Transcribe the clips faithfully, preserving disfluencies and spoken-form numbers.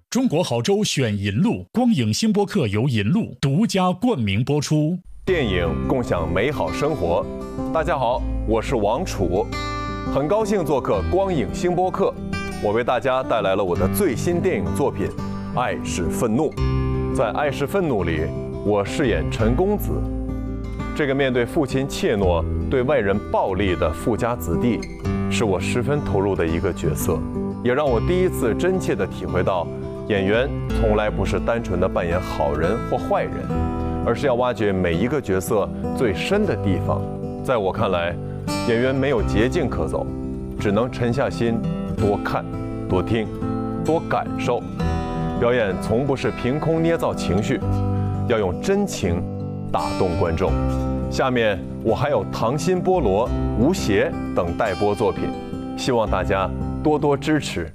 中国好州选银路，光影星播客由银路独家冠名播出。 电影共享美好生活。大家好，我是王楚，很高兴做客光影星播客。我为大家带来了我的最新电影作品《爱是愤怒》。在《爱是愤怒》里，我饰演陈公子，这个面对父亲怯懦、对外人暴力的富家子弟，是我十分投入的一个角色，也让我第一次真切地体会到，演员从来不是单纯的扮演好人或坏人，而是要挖掘每一个角色最深的地方。在我看来，演员没有捷径可走，只能沉下心，多看、多听、多感受。表演从不是凭空捏造情绪，要用真情打动观众。下面我还有《溏心菠萝》《无邪》等待播作品，希望大家多多支持。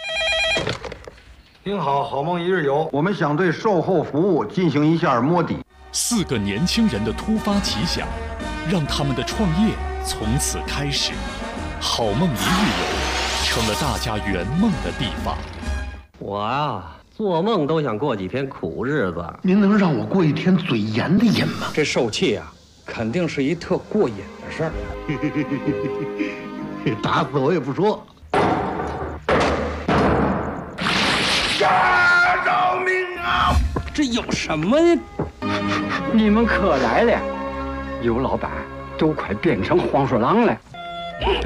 您好，好梦一日游，我们想对售后服务进行一下摸底。 四个年轻人的突发奇想，让他们的创业从此开始。好梦一日游成了大家圆梦的地方。 我啊，做梦都想过几天苦日子。 您能让我过一天嘴严的瘾吗？ 这受气啊，肯定是一特过瘾的事儿。 打死我也不说。 饶命啊！这有什么呀？ 你们可来了，尤老板都快变成黄鼠狼了。